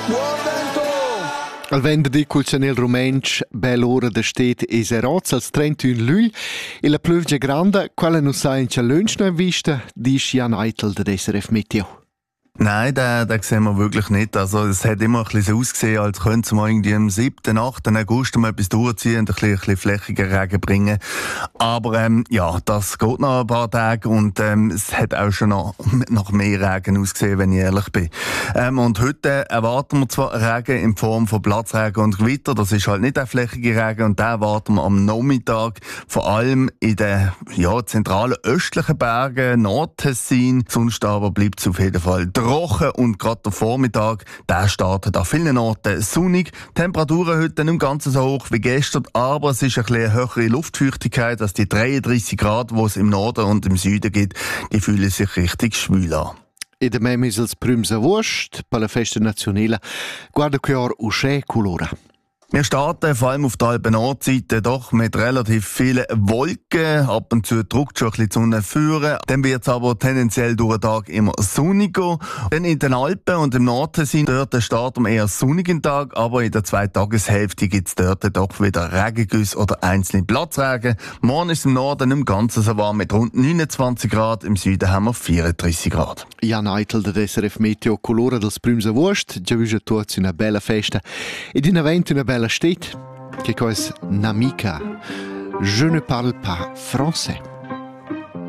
Buon vento! Al venerdì col Chanel Rumensch, bell'ora da stet Eseroz, als 31 luglio, e la pioggia grande, quella non sa in Challenge noch vista, dice Jan Eitel der SRF Meteo. Nein, den sehen wir wirklich nicht. Also, es hat immer ein bisschen so ausgesehen, als könnte man irgendwie am 7., 8. August mal etwas durchziehen und ein bisschen flächigen Regen bringen. Aber, ja, das geht noch ein paar Tage und, es hat auch schon noch nach mehr Regen ausgesehen, wenn ich ehrlich bin. Und heute erwarten wir zwar Regen in Form von Platzregen und Gewitter. Das ist halt nicht der flächige Regen und den erwarten wir am Nachmittag, vor allem in den, zentralen östlichen Bergen, Nordtessin. Sonst aber bleibt es auf jeden Fall trocken und gerade der Vormittag, der startet an vielen Orten sonnig. Temperaturen heute nicht ganz so hoch wie gestern, aber es ist ein bisschen höhere Luftfeuchtigkeit als die 33 Grad, die es im Norden und im Süden gibt. Die fühlen sich richtig schwül an. E da me misels prüms agost, per la festa nazionale, guarda che or usce colora. Wir starten vor allem auf der Alpen-Nordseite doch mit relativ vielen Wolken. Ab und zu drückt schon ein bisschen die Sonne führen. Dann wird es aber tendenziell durch den Tag immer sonniger. Dann in den Alpen und im Norden sind dort starten wir eher sonnigen Tag, aber in der 2 Tageshälfte gibt es dort doch wieder Regengüsse oder einzelne Platzregen. Morgen ist im Norden im Ganzen so warm mit rund 29 Grad, im Süden haben wir 34 Grad. Jan Eitel der SRF Meteo colora dels prüms agost, già vige tutti una bella festa ed in avent una bella stet, che cosa n'amica. Je ne parle pas français.